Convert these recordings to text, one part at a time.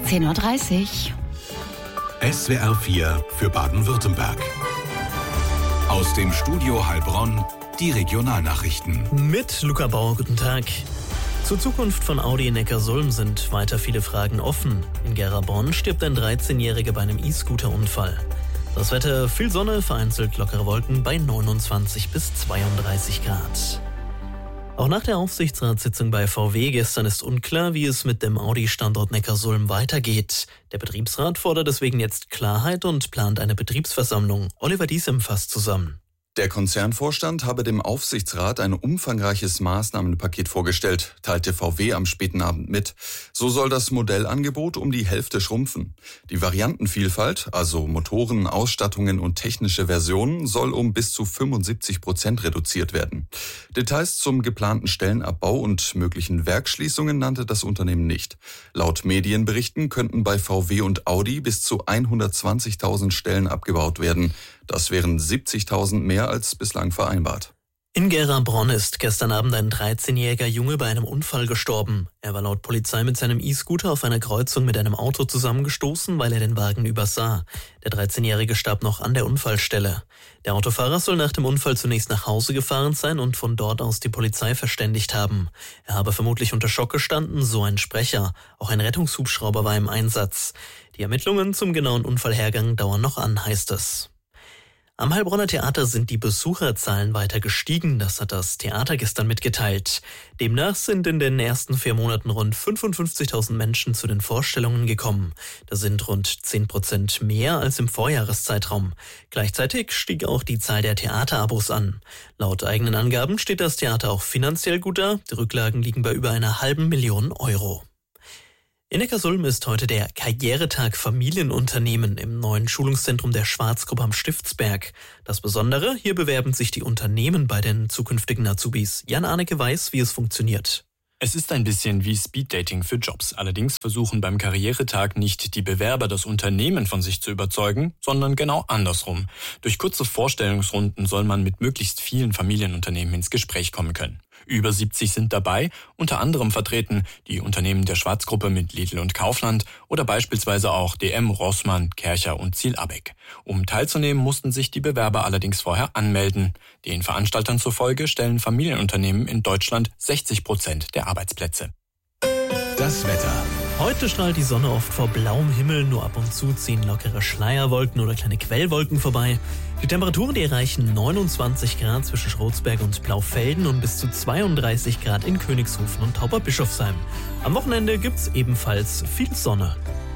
10:30 Uhr. SWR 4 für Baden-Württemberg. Aus dem Studio Heilbronn die Regionalnachrichten. Mit Luca Bauer, guten Tag. Zur Zukunft von Audi in Neckarsulm sind weiter viele Fragen offen. In Gera-Bonn stirbt ein 13-Jähriger bei einem E-Scooter-Unfall. Das Wetter, viel Sonne, vereinzelt lockere Wolken bei 29 bis 32 Grad. Auch nach der Aufsichtsratssitzung bei VW gestern ist unklar, wie es mit dem Audi-Standort Neckarsulm weitergeht. Der Betriebsrat fordert deswegen jetzt Klarheit und plant eine Betriebsversammlung. Oliver Diesem fasst zusammen. Der Konzernvorstand habe dem Aufsichtsrat ein umfangreiches Maßnahmenpaket vorgestellt, teilte VW am späten Abend mit. So soll das Modellangebot um die Hälfte schrumpfen. Die Variantenvielfalt, also Motoren, Ausstattungen und technische Versionen, soll um bis zu 75% reduziert werden. Details zum geplanten Stellenabbau und möglichen Werksschließungen nannte das Unternehmen nicht. Laut Medienberichten könnten bei VW und Audi bis zu 120.000 Stellen abgebaut werden. Das wären 70.000 mehr als bislang vereinbart. In Gera-Bonn ist gestern Abend ein 13-jähriger Junge bei einem Unfall gestorben. Er war laut Polizei mit seinem E-Scooter auf einer Kreuzung mit einem Auto zusammengestoßen, weil er den Wagen übersah. Der 13-Jährige starb noch an der Unfallstelle. Der Autofahrer soll nach dem Unfall zunächst nach Hause gefahren sein und von dort aus die Polizei verständigt haben. Er habe vermutlich unter Schock gestanden, so ein Sprecher. Auch ein Rettungshubschrauber war im Einsatz. Die Ermittlungen zum genauen Unfallhergang dauern noch an, heißt es. Am Heilbronner Theater sind die Besucherzahlen weiter gestiegen, das hat das Theater gestern mitgeteilt. Demnach sind in den ersten 4 Monaten rund 55.000 Menschen zu den Vorstellungen gekommen. Das sind rund 10% mehr als im Vorjahreszeitraum. Gleichzeitig stieg auch die Zahl der Theaterabos an. Laut eigenen Angaben steht das Theater auch finanziell gut da. Die Rücklagen liegen bei über 500.000 Euro. In Neckarsulm ist heute der Karrieretag Familienunternehmen im neuen Schulungszentrum der Schwarzgruppe am Stiftsberg. Das Besondere, hier bewerben sich die Unternehmen bei den zukünftigen Azubis. Jan Arnecke weiß, wie es funktioniert. Es ist ein bisschen wie Speeddating für Jobs. Allerdings versuchen beim Karrieretag nicht die Bewerber das Unternehmen von sich zu überzeugen, sondern genau andersrum. Durch kurze Vorstellungsrunden soll man mit möglichst vielen Familienunternehmen ins Gespräch kommen können. Über 70 sind dabei, unter anderem vertreten die Unternehmen der Schwarzgruppe mit Lidl und Kaufland oder beispielsweise auch DM, Rossmann, Kärcher und Ziel-Abeck. Um teilzunehmen, mussten sich die Bewerber allerdings vorher anmelden. Den Veranstaltern zufolge stellen Familienunternehmen in Deutschland 60% der Arbeitsplätze. Das Wetter. Heute strahlt die Sonne oft vor blauem Himmel, nur ab und zu ziehen lockere Schleierwolken oder kleine Quellwolken vorbei. Die Temperaturen, die erreichen 29 Grad zwischen Schrotsberg und Blaufelden und bis zu 32 Grad in Königshofen und Tauberbischofsheim. Am Wochenende gibt's ebenfalls viel Sonne.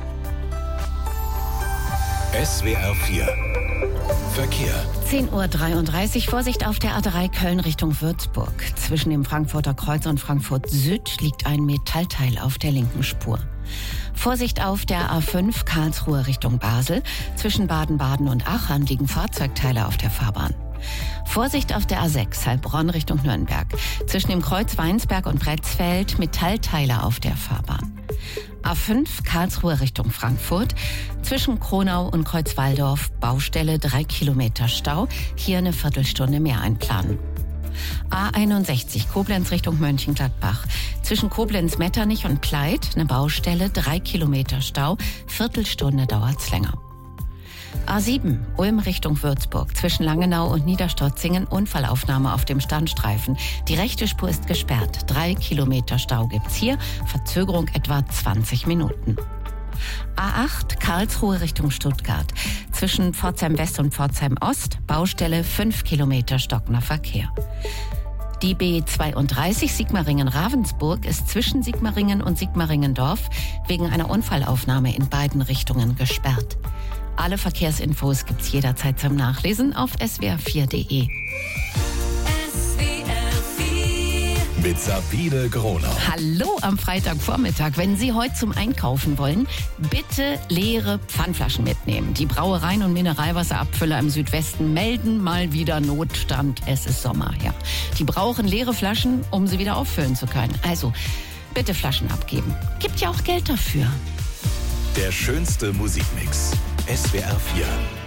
SWR 4 Verkehr. 10:33 Uhr. Vorsicht auf der A3 Köln Richtung Würzburg. Zwischen dem Frankfurter Kreuz und Frankfurt Süd liegt ein Metallteil auf der linken Spur. Vorsicht auf der A5 Karlsruhe Richtung Basel. Zwischen Baden-Baden und Aachen liegen Fahrzeugteile auf der Fahrbahn. Vorsicht auf der A6 Heilbronn Richtung Nürnberg. Zwischen dem Kreuz Weinsberg und Bretzfeld Metallteile auf der Fahrbahn. A5 Karlsruhe Richtung Frankfurt. Zwischen Kronau und Kreuzwaldorf Baustelle 3 Kilometer Stau. Hier eine Viertelstunde mehr einplanen. A61 Koblenz Richtung Mönchengladbach. Zwischen Koblenz-Metternich und Kleid eine Baustelle, 3 Kilometer Stau. Viertelstunde dauert's länger. A7 Ulm Richtung Würzburg. Zwischen Langenau und Niederstotzingen Unfallaufnahme auf dem Standstreifen. Die rechte Spur ist gesperrt. 3 Kilometer Stau gibt's hier. Verzögerung etwa 20 Minuten. A8 Karlsruhe Richtung Stuttgart. Zwischen Pforzheim West und Pforzheim Ost Baustelle 5 Kilometer stockender Verkehr. Die B32 Sigmaringen-Ravensburg ist zwischen Sigmaringen und Sigmaringendorf wegen einer Unfallaufnahme in beiden Richtungen gesperrt. Alle Verkehrsinfos gibt's jederzeit zum Nachlesen auf swr4.de. Mit Sabine Gronau. Hallo am Freitagvormittag. Wenn Sie heute zum Einkaufen wollen, bitte leere Pfandflaschen mitnehmen. Die Brauereien und Mineralwasserabfüller im Südwesten melden mal wieder Notstand. Es ist Sommer, ja. Die brauchen leere Flaschen, um sie wieder auffüllen zu können. Also bitte Flaschen abgeben. Gibt ja auch Geld dafür. Der schönste Musikmix. SWR 4.